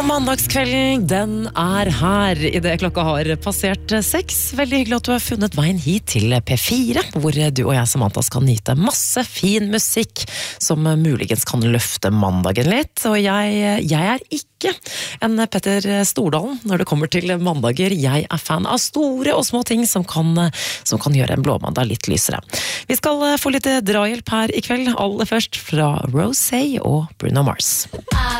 Og mandagskvelden, den her I det klokka har passert 6. Veldig hyggelig at du har funnet veien hit til P4, hvor du og jeg, Samantha, skal nyte masse fin musikk som muligens kan løfte mandagen litt. Og jeg er ikke en Petter Stordalen når det kommer til mandager. Jeg er fan av store og små ting som kan gjøre en blåmandag litt lysere. Vi skal få litt drahjelp her I kveld, aller først fra Rosé og Bruno Mars.